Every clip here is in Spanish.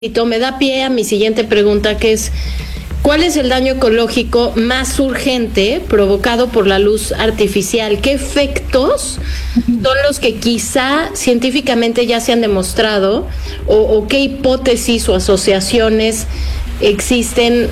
Me da pie a mi siguiente pregunta, que es, ¿cuál es el daño ecológico más urgente provocado por la luz artificial? ¿Qué efectos son los que quizá científicamente ya se han demostrado o qué hipótesis o asociaciones existen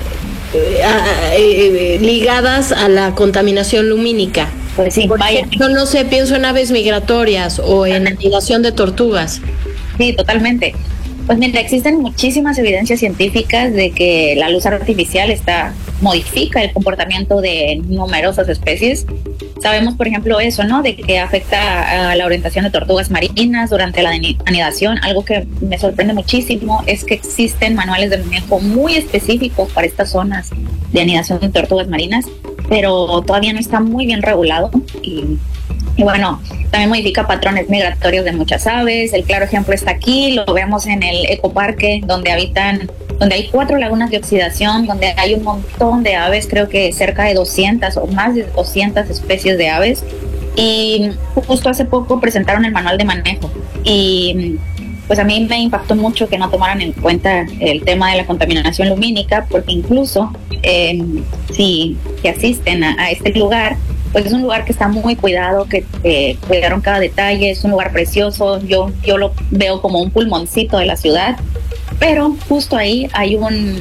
ligadas a la contaminación lumínica? Pues sí, vaya. Yo no sé, pienso en aves migratorias o en anidación de tortugas. Sí, totalmente. Pues mira, existen muchísimas evidencias científicas de que la luz artificial modifica el comportamiento de numerosas especies. Sabemos, por ejemplo, eso, ¿no? De que afecta a la orientación de tortugas marinas durante la anidación. Algo que me sorprende muchísimo es que existen manuales de manejo muy específicos para estas zonas de anidación de tortugas marinas, pero todavía no está muy bien regulado y bueno, también modifica patrones migratorios de muchas aves. El claro ejemplo está aquí, lo vemos en el ecoparque donde hay 4 lagunas de oxidación, donde hay un montón de aves, creo que cerca de 200 o más de 200 especies de aves. Y justo hace poco presentaron el manual de manejo y pues a mí me impactó mucho que no tomaran en cuenta el tema de la contaminación lumínica, porque incluso si asisten a este lugar, pues es un lugar que está muy cuidado, que cuidaron cada detalle, es un lugar precioso, yo lo veo como un pulmoncito de la ciudad, pero justo ahí hay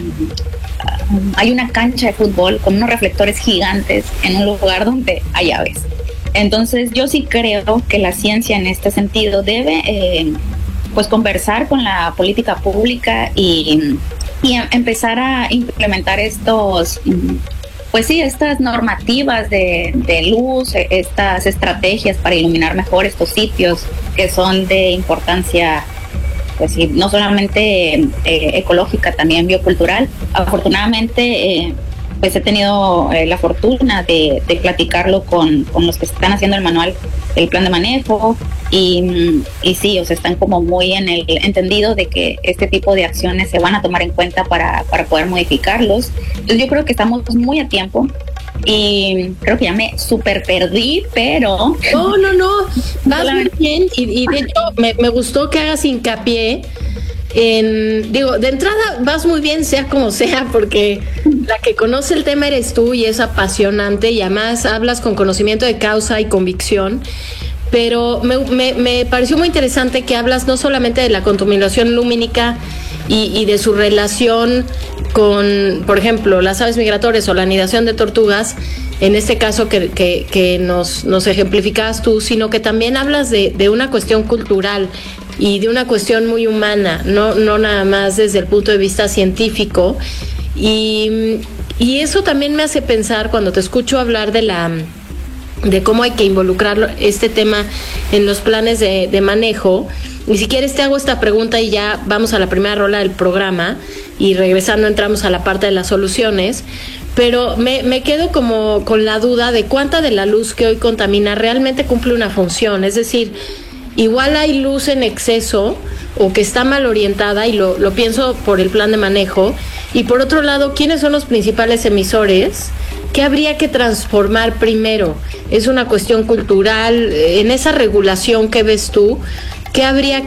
una cancha de fútbol con unos reflectores gigantes en un lugar donde hay aves. Entonces yo sí creo que la ciencia en este sentido debe pues conversar con la política pública y empezar a implementar pues sí, estas normativas de luz, estas estrategias para iluminar mejor estos sitios que son de importancia, pues sí, no solamente ecológica, también biocultural. Afortunadamente, pues he tenido la fortuna de platicarlo con los que están haciendo el manual, el plan de manejo, y sí, o sea, están como muy en el entendido de que este tipo de acciones se van a tomar en cuenta para poder modificarlos. Entonces yo creo que estamos muy a tiempo y creo que ya me super perdí, pero... No, vas muy bien y de hecho me gustó que hagas hincapié de entrada vas muy bien, sea como sea, porque la que conoce el tema eres tú y es apasionante y además hablas con conocimiento de causa y convicción. Pero me pareció muy interesante que hablas no solamente de la contaminación lumínica y de su relación con, por ejemplo, las aves migratorias o la anidación de tortugas, en este caso que nos ejemplificabas tú, sino que también hablas de una cuestión cultural y de una cuestión muy humana, no nada más desde el punto de vista científico. Y eso también me hace pensar, cuando te escucho hablar de cómo hay que involucrar este tema en los planes de manejo. Y si quieres te hago esta pregunta y ya vamos a la primera rola del programa y regresando entramos a la parte de las soluciones. Pero me quedo como con la duda de cuánta de la luz que hoy contamina realmente cumple una función. Es decir, igual hay luz en exceso o que está mal orientada, y lo pienso por el plan de manejo. Y por otro lado, ¿quiénes son los principales emisores? ¿Qué habría que transformar primero? ¿Es una cuestión cultural? En esa regulación que ves tú, ¿qué habría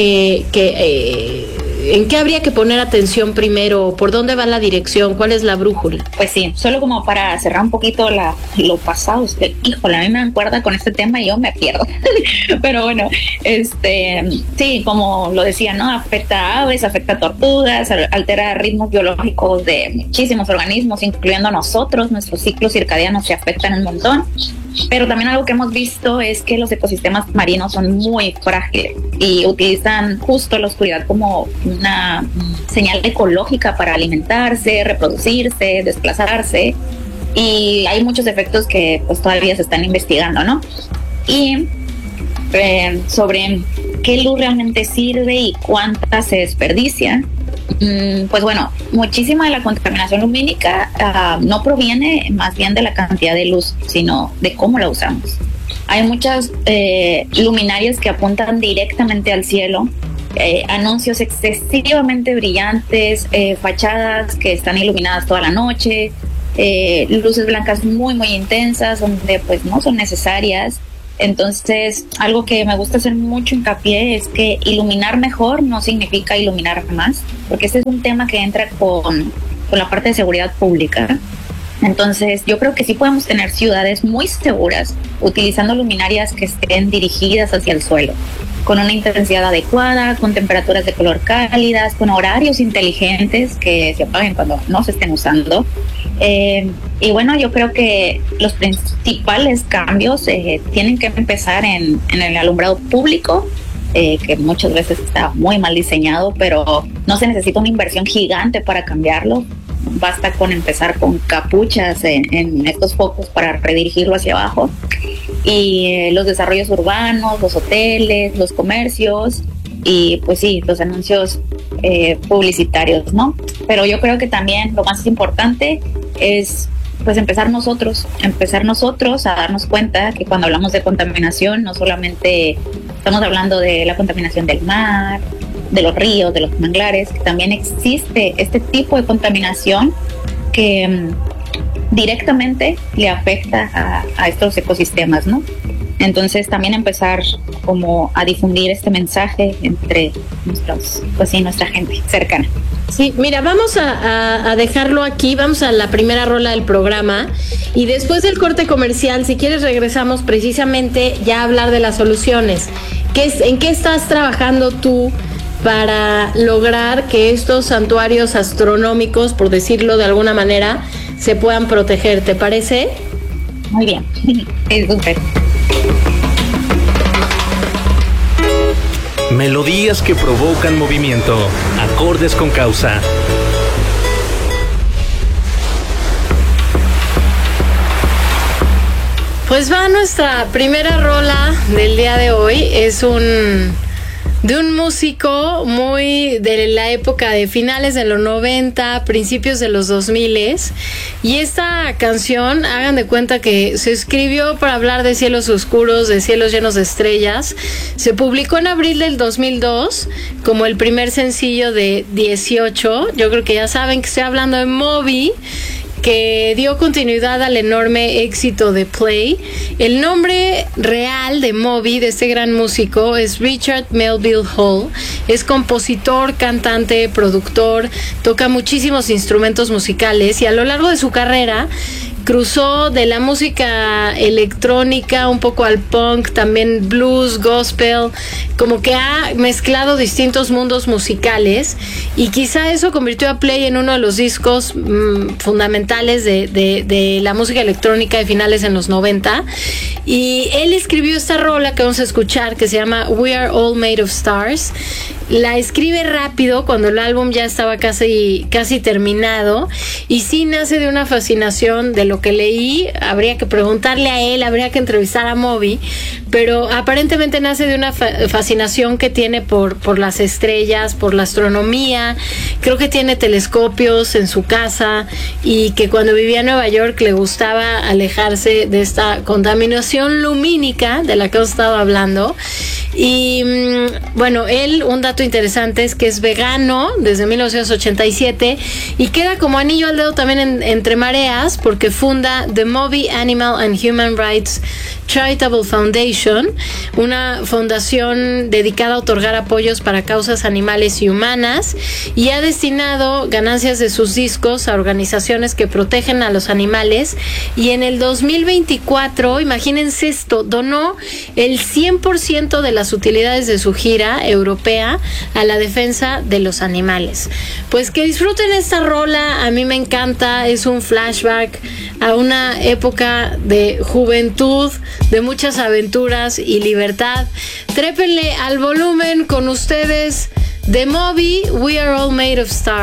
¿en qué habría que poner atención primero? ¿Por dónde va la dirección? ¿Cuál es la brújula? Pues sí, solo como para cerrar un poquito lo pasado, híjole, a mí me acuerda con este tema y yo me pierdo. Pero bueno, sí, como lo decía, ¿no? Afecta a aves, afecta a tortugas, altera ritmos biológicos de muchísimos organismos, incluyendo a nosotros. Nuestros ciclos circadianos se afectan un montón. Pero también algo que hemos visto es que los ecosistemas marinos son muy frágiles y utilizan justo la oscuridad como una señal ecológica para alimentarse, reproducirse, desplazarse, y hay muchos efectos que pues todavía se están investigando, ¿no? Y sobre qué luz realmente sirve y cuánta se desperdicia. Pues bueno, muchísima de la contaminación lumínica no proviene más bien de la cantidad de luz, sino de cómo la usamos. Hay muchas luminarias que apuntan directamente al cielo, anuncios excesivamente brillantes, fachadas que están iluminadas toda la noche, luces blancas muy muy intensas donde pues no son necesarias. Entonces, algo que me gusta hacer mucho hincapié es que iluminar mejor no significa iluminar más, porque este es un tema que entra con la parte de seguridad pública. Entonces, yo creo que sí podemos tener ciudades muy seguras utilizando luminarias que estén dirigidas hacia el suelo, con una intensidad adecuada, con temperaturas de color cálidas, con horarios inteligentes que se apaguen cuando no se estén usando. Y bueno, yo creo que los principales cambios tienen que empezar en el alumbrado público, que muchas veces está muy mal diseñado, pero no se necesita una inversión gigante para cambiarlo. Basta con empezar con capuchas en estos focos para redirigirlo hacia abajo. Y los desarrollos urbanos, los hoteles, los comercios y pues sí, los anuncios publicitarios, ¿no? Pero yo creo que también lo más importante es pues empezar nosotros a darnos cuenta que cuando hablamos de contaminación no solamente estamos hablando de la contaminación del mar, de los ríos, de los manglares, que también existe este tipo de contaminación que directamente le afecta a estos ecosistemas, ¿no? Entonces también empezar como a difundir este mensaje entre nuestra gente cercana. Sí, mira, vamos a dejarlo aquí, vamos a la primera rola del programa y después del corte comercial, si quieres regresamos precisamente ya a hablar de las soluciones. ¿En qué estás trabajando tú para lograr que estos santuarios astronómicos, por decirlo de alguna manera, se puedan proteger? ¿Te parece? Muy bien, es súper. Melodías que provocan movimiento, acordes con causa. Pues va nuestra primera rola del día de hoy. Es de un músico muy de la época de finales de los 90, principios de los 2000. Y esta canción, hagan de cuenta que se escribió para hablar de cielos oscuros, de cielos llenos de estrellas. Se publicó en abril del 2002 como el primer sencillo de 18. Yo creo que ya saben que estoy hablando de Moby, que dio continuidad al enorme éxito de Play. El nombre real de Moby, de este gran músico, es Richard Melville Hall. Es compositor, cantante, productor, toca muchísimos instrumentos musicales y a lo largo de su carrera cruzó de la música electrónica un poco al punk, también blues, gospel, como que ha mezclado distintos mundos musicales y quizá eso convirtió a Play en uno de los discos fundamentales de la música electrónica de finales en los 90. Y él escribió esta rola que vamos a escuchar que se llama We Are All Made of Stars. La escribe rápido cuando el álbum ya estaba casi terminado y sí nace de una fascinación de lo que leí. Habría que preguntarle a él, habría que entrevistar a Moby, pero aparentemente nace de una fascinación que tiene por las estrellas, por la astronomía. Creo que tiene telescopios en su casa y que cuando vivía en Nueva York le gustaba alejarse de esta contaminación lumínica de la que hemos estado hablando. Y bueno, él, un dato interesante es que es vegano desde 1987 y queda como anillo al dedo también entre mareas porque funda The Moby Animal and Human Rights Charitable Foundation, una fundación dedicada a otorgar apoyos para causas animales y humanas, y ha destinado ganancias de sus discos a organizaciones que protegen a los animales. Y en el 2024, imagínense esto, donó el 100% de las utilidades de su gira europea a la defensa de los animales. Pues que disfruten esta rola, a mí me encanta, es un flashback a una época de juventud, de muchas aventuras y libertad. Trépenle al volumen, con ustedes The Moby, We Are All Made of Stars.